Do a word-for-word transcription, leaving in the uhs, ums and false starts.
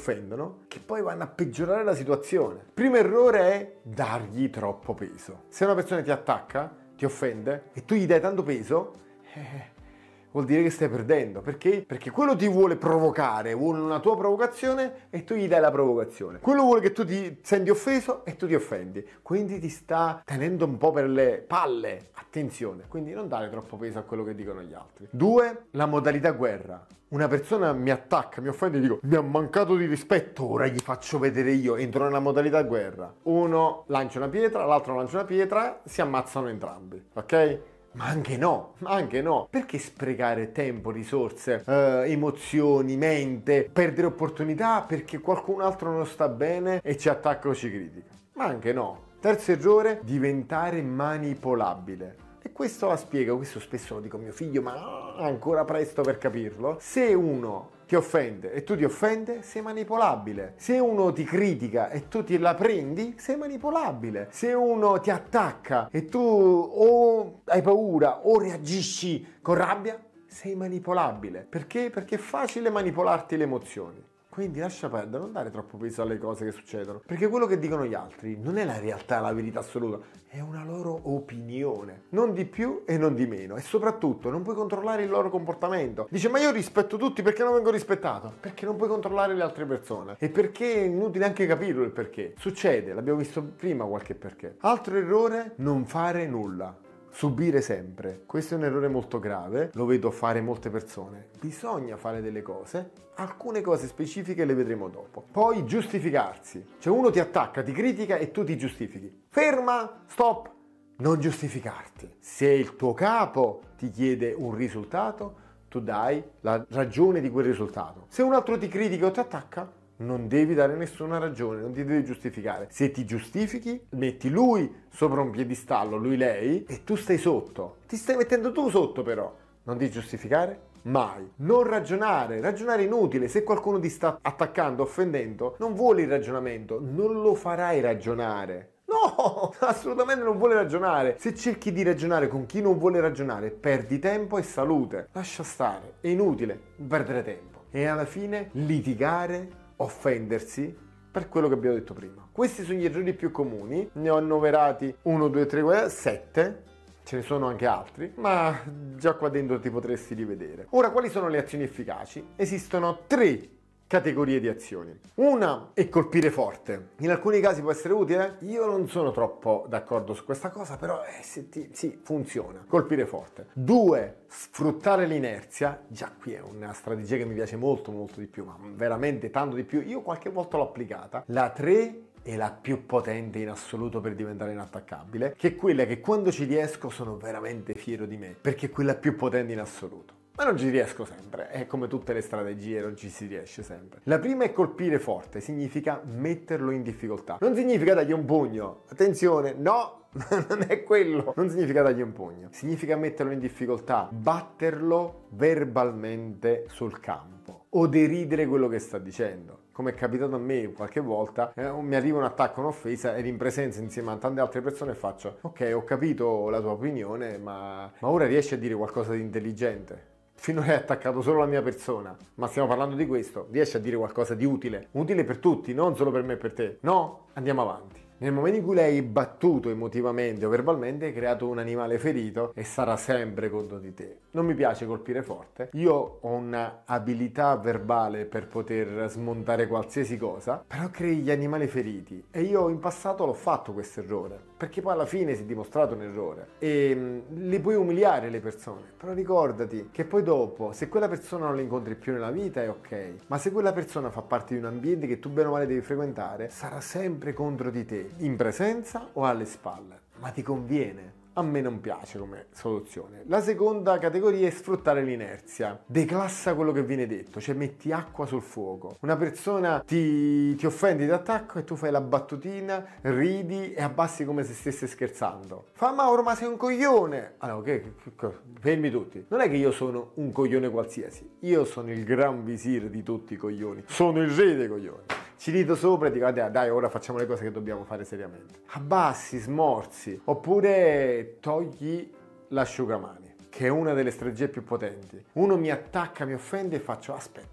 offendono che poi vanno a peggiorare la situazione. Il primo errore è dargli troppo peso. Se una persona ti attacca, ti offende e tu gli dai tanto peso, eh, vuol dire che stai perdendo. Perché? Perché quello ti vuole provocare, vuole una tua provocazione e tu gli dai la provocazione. Quello vuole che tu ti senti offeso e tu ti offendi. Quindi ti sta tenendo un po' per le palle. Attenzione, quindi non dare troppo peso a quello che dicono gli altri. Due, la modalità guerra. Una persona mi attacca, mi offende e dico mi ha mancato di rispetto, ora gli faccio vedere io, entro nella modalità guerra. Uno lancia una pietra, l'altro lancia una pietra, si ammazzano entrambi, ok? Ma anche no, ma anche no. Perché sprecare tempo, risorse, eh, emozioni, mente, perdere opportunità perché qualcun altro non sta bene e ci attacca o ci critica? Ma anche no. Terzo errore, diventare manipolabile. E questo la spiego, questo spesso lo dico a mio figlio, ma ancora presto per capirlo. Se uno ti offende e tu ti offende, sei manipolabile. Se uno ti critica e tu ti la prendi, sei manipolabile. Se uno ti attacca e tu o hai paura o reagisci con rabbia, sei manipolabile. Perché? Perché è facile manipolarti le emozioni. Quindi lascia perdere, non dare troppo peso alle cose che succedono, perché quello che dicono gli altri non è la realtà, la verità assoluta, è una loro opinione, non di più e non di meno, e soprattutto non puoi controllare il loro comportamento. Dice ma io rispetto tutti, perché non vengo rispettato? Perché non puoi controllare le altre persone e perché è inutile anche capirlo il perché. Succede, l'abbiamo visto prima qualche perché. Altro errore, non fare nulla. Subire sempre. Questo è un errore molto grave, lo vedo fare molte persone. Bisogna fare delle cose, alcune cose specifiche le vedremo dopo. Poi giustificarsi. Cioè uno ti attacca, ti critica e tu ti giustifichi. Ferma, stop, non giustificarti. Se il tuo capo ti chiede un risultato, tu dai la ragione di quel risultato. Se un altro ti critica o ti attacca, non devi dare nessuna ragione, non ti devi giustificare. Se ti giustifichi, metti lui sopra un piedistallo, lui lei, e tu stai sotto. Ti stai mettendo tu sotto però. Non ti giustificare mai. Non ragionare, ragionare è inutile. Se qualcuno ti sta attaccando, offendendo, non vuole il ragionamento, non lo farai ragionare. No, assolutamente non vuole ragionare. Se cerchi di ragionare con chi non vuole ragionare, perdi tempo e salute. Lascia stare, è inutile perdere tempo. E alla fine litigare, offendersi per quello che abbiamo detto prima. Questi sono gli errori più comuni, ne ho annoverati uno, due, tre, sette, ce ne sono anche altri, ma già qua dentro ti potresti rivedere. Ora, quali sono le azioni efficaci? Esistono tre categorie di azioni. Una è colpire forte. In alcuni casi può essere utile. Io non sono troppo d'accordo su questa cosa, però eh, se ti, sì, funziona. Colpire forte. Due, sfruttare l'inerzia. Già qui è una strategia che mi piace molto molto di più, ma veramente tanto di più. Io qualche volta l'ho applicata. La tre è la più potente in assoluto per diventare inattaccabile, che è quella che quando ci riesco sono veramente fiero di me, perché è quella più potente in assoluto. Ma non ci riesco sempre, è come tutte le strategie, non ci si riesce sempre. La prima è colpire forte, significa metterlo in difficoltà. Non significa dargli un pugno, attenzione, no, non è quello. Non significa dargli un pugno, significa metterlo in difficoltà, batterlo verbalmente sul campo o deridere quello che sta dicendo. Come è capitato a me qualche volta, eh, mi arriva un attacco, un'offesa ed in presenza insieme a tante altre persone faccio ok, ho capito la tua opinione, ma, ma ora riesci a dire qualcosa di intelligente? Finora hai attaccato solo la mia persona, ma stiamo parlando di questo, riesci a dire qualcosa di utile? Utile per tutti, non solo per me e per te. No? Andiamo avanti. Nel momento in cui lei è battuto emotivamente o verbalmente, hai creato un animale ferito e sarà sempre contro di te. Non mi piace colpire forte. Io ho un'abilità verbale per poter smontare qualsiasi cosa, però crei gli animali feriti. E io in passato l'ho fatto questo errore, perché poi alla fine si è dimostrato un errore. E mh, le puoi umiliare le persone, però ricordati che poi dopo, se quella persona non la incontri più nella vita è ok, ma se quella persona fa parte di un ambiente che tu bene o male devi frequentare, sarà sempre contro di te, in presenza o alle spalle, ma ti conviene. A me non piace come soluzione. La seconda categoria è sfruttare l'inerzia. Declassa quello che viene detto, cioè metti acqua sul fuoco. Una persona ti, ti offende di attacco e tu fai la battutina, ridi e abbassi come se stesse scherzando. Fa Mauro, ma sei un coglione! Allora, ok, fermi tutti. Non è che io sono un coglione qualsiasi, io sono il gran visir di tutti i coglioni. Sono il re dei coglioni. Ci rido sopra e dico dai, dai, ora facciamo le cose che dobbiamo fare seriamente. Abbassi, smorzi, oppure togli l'asciugamani, che è una delle strategie più potenti. Uno mi attacca, mi offende e faccio aspetta,